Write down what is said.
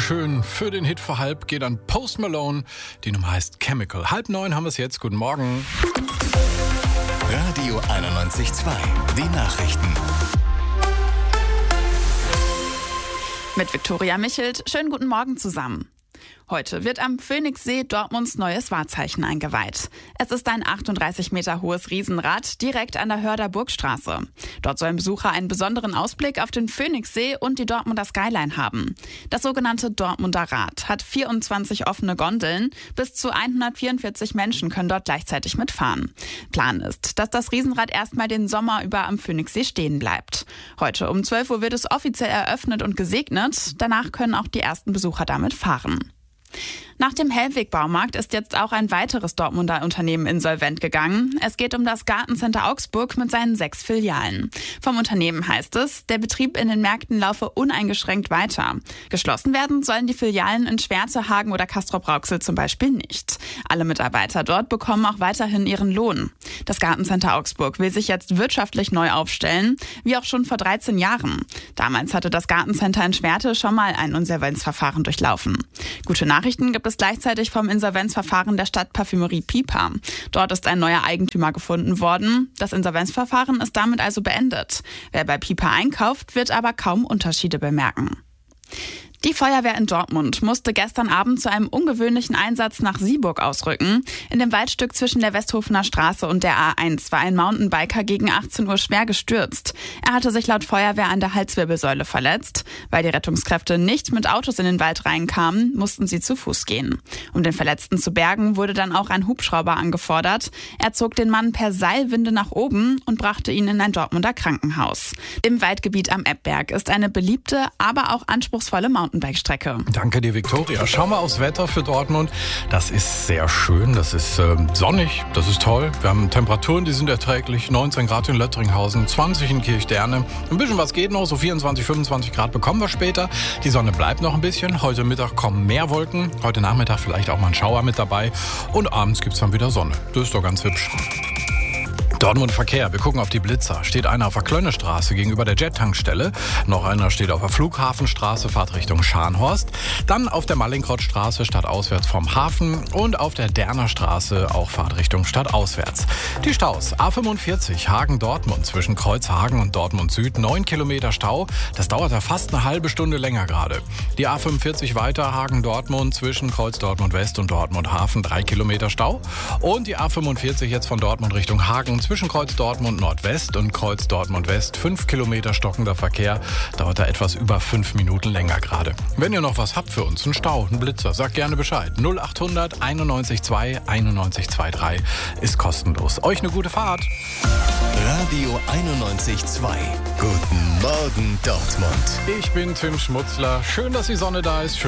Wunderschön. Für den Hit vor halb geht an Post Malone. Die Nummer heißt Chemical. 8:30 haben wir es jetzt. Guten Morgen. Radio 91.2. Die Nachrichten. Mit Viktoria Michelt. Schönen guten Morgen zusammen. Heute wird am Phoenixsee Dortmunds neues Wahrzeichen eingeweiht. Es ist ein 38 Meter hohes Riesenrad direkt an der Hörder Burgstraße. Dort sollen Besucher einen besonderen Ausblick auf den Phoenixsee und die Dortmunder Skyline haben. Das sogenannte Dortmunder Rad hat 24 offene Gondeln. Bis zu 144 Menschen können dort gleichzeitig mitfahren. Plan ist, dass das Riesenrad erstmal den Sommer über am Phoenixsee stehen bleibt. Heute um 12 Uhr wird es offiziell eröffnet und gesegnet. Danach können auch die ersten Besucher damit fahren. Nach dem Hellweg-Baumarkt ist jetzt auch ein weiteres Dortmunder Unternehmen insolvent gegangen. Es geht um das Gartencenter Augsburg mit seinen 6 Filialen. Vom Unternehmen heißt es, der Betrieb in den Märkten laufe uneingeschränkt weiter. Geschlossen werden sollen die Filialen in Schwerte, Hagen oder Castrop-Rauxel zum Beispiel nicht. Alle Mitarbeiter dort bekommen auch weiterhin ihren Lohn. Das Gartencenter Augsburg will sich jetzt wirtschaftlich neu aufstellen, wie auch schon vor 13 Jahren. Damals hatte das Gartencenter in Schwerte schon mal ein Insolvenzverfahren durchlaufen. Gute Nachrichten gibt es gleichzeitig vom Insolvenzverfahren der Stadt Parfümerie Pipa. Dort ist ein neuer Eigentümer gefunden worden. Das Insolvenzverfahren ist damit also beendet. Wer bei Pipa einkauft, wird aber kaum Unterschiede bemerken. Die Feuerwehr in Dortmund musste gestern Abend zu einem ungewöhnlichen Einsatz nach Sieburg ausrücken. In dem Waldstück zwischen der Westhofener Straße und der A1 war ein Mountainbiker gegen 18 Uhr schwer gestürzt. Er hatte sich laut Feuerwehr an der Halswirbelsäule verletzt. Weil die Rettungskräfte nicht mit Autos in den Wald reinkamen, mussten sie zu Fuß gehen. Um den Verletzten zu bergen, wurde dann auch ein Hubschrauber angefordert. Er zog den Mann per Seilwinde nach oben und brachte ihn in ein Dortmunder Krankenhaus. Im Waldgebiet am Eppberg ist eine beliebte, aber auch anspruchsvolle Mountainbike-Strecke. Danke dir, Viktoria. Schau mal aufs Wetter für Dortmund. Das ist sehr schön, das ist sonnig, das ist toll. Wir haben Temperaturen, die sind erträglich. 19 Grad in Löttringhausen, 20 in Kirchderne. Ein bisschen was geht noch, so 24, 25 Grad bekommen wir später. Die Sonne bleibt noch ein bisschen. Heute Mittag kommen mehr Wolken. Heute Nachmittag vielleicht auch mal ein Schauer mit dabei. Und abends gibt es dann wieder Sonne. Das ist doch ganz hübsch. Dortmund Verkehr. Wir gucken auf die Blitzer. Steht einer auf der Klönnestraße gegenüber der Jet-Tankstelle. Noch einer steht auf der Flughafenstraße, Fahrt Richtung Scharnhorst. Dann auf der Mallinckrodtstraße, stadtauswärts vom Hafen. Und auf der Derner Straße, auch Fahrt Richtung stadtauswärts. Die Staus. A45 Hagen-Dortmund zwischen Kreuzhagen und Dortmund Süd. 9 Kilometer Stau. Das dauert ja fast eine halbe Stunde länger gerade. Die A45 weiter Hagen-Dortmund zwischen Kreuz Dortmund West und Dortmund Hafen. 3 Kilometer Stau. Und die A45 jetzt von Dortmund Richtung Hagen zwischen Kreuz Dortmund Nordwest und Kreuz Dortmund West. 5 Kilometer stockender Verkehr. Dauert da etwas über 5 Minuten länger gerade. Wenn ihr noch was habt für uns, einen Stau, einen Blitzer, sagt gerne Bescheid. 0800 91 2 91 23 ist kostenlos. Euch eine gute Fahrt. Radio 91.2. Guten Morgen, Dortmund. Ich bin Tim Schmutzler. Schön, dass die Sonne da ist.